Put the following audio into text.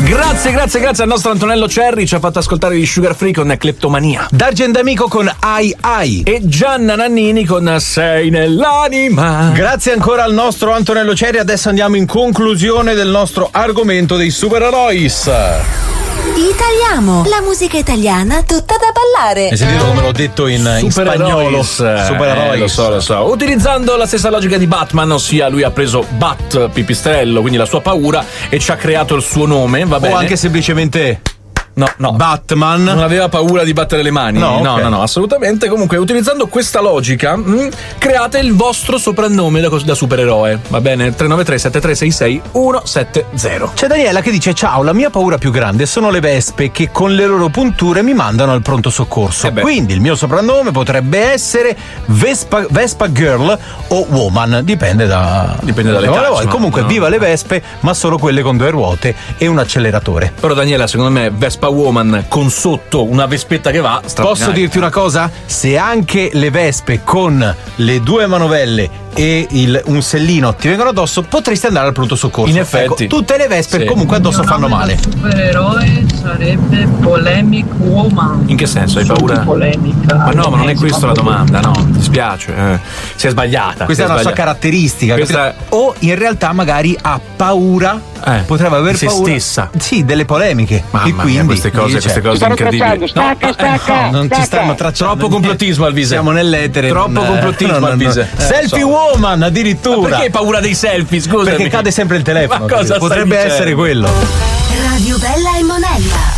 Grazie al nostro Antonello Cerri, ci ha fatto ascoltare di Sugar Free con Cleptomania, D'Argent Amico con Ai Ai e Gianna Nannini con Sei nell'anima. Grazie ancora al nostro Antonello Cerri. Adesso andiamo in conclusione del nostro argomento dei supererois. Italiamo, la musica italiana tutta da ballare. Hai sentito come l'ho detto in spagnolo? Supererois. Lo so. Utilizzando la stessa logica di Batman, ossia lui ha preso Bat, pipistrello, quindi la sua paura, e ci ha creato il suo nome, va bene? O anche semplicemente No. Batman. Non aveva paura di battere le mani? No, okay. No, assolutamente. Comunque, utilizzando questa logica, create il vostro soprannome da supereroe. Va bene? 393-7366-170. C'è Daniela che dice: ciao, la mia paura più grande sono le vespe che con le loro punture mi mandano al pronto soccorso. Quindi il mio soprannome potrebbe essere Vespa Girl o Woman. Dipende dall'età. Comunque, viva le vespe, ma solo quelle con 2 ruote e un acceleratore. Però Daniela, secondo me Vespa Woman con sotto una vespetta che va. Posso dirti una cosa? Se anche le vespe con le 2 manovelle e un sellino ti vengono addosso, potresti andare al pronto soccorso. In effetti, tutte le vespe comunque addosso fanno male. Il supereroe sarebbe Polemic Woman. In che senso? Hai paura? Polemica. Ma no, ma non è questa la domanda, no, mi dispiace. Si è sbagliata. Questa è una sua caratteristica. O in realtà magari ha paura. Potrebbe aver se paura stessa. Sì, delle polemiche. Mamma e quindi mia, queste cose incredibili. Stacca. Non ci stanno tracciando. Troppo complottismo, Alvise. Siamo nell'etere. Troppo complottismo, Alvise. Selfie woman addirittura. Ma perché hai paura dei selfie? Scusa. Perché cade sempre il telefono. Ma cosa potrebbe essere quello. Radio Bella e Monella.